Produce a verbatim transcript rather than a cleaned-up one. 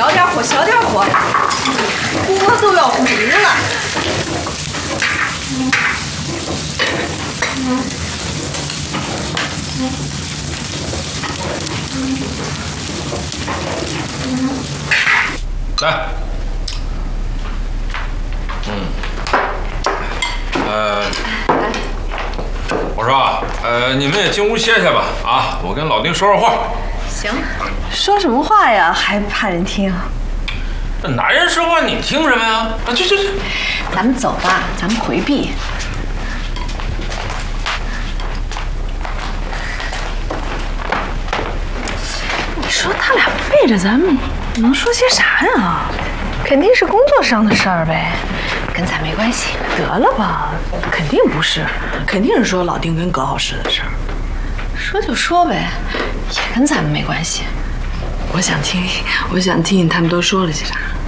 小点火，小点火，锅都要糊了。 来，嗯，呃，我说啊，呃，你们也进屋歇歇吧，啊，我跟老丁说说话。 行，说什么话呀？还怕人听？ 那男人说话你听什么呀？啊，去去去， 咱们走吧，咱们回避。你说他俩背着咱们，能说些啥呀？肯定是工作上的事儿呗，跟咱没关系。得了吧，肯定不是，肯定是说老丁跟葛老师的事儿。说就说呗，也跟咱们没关系。我想听，我想听他们都说了些啥。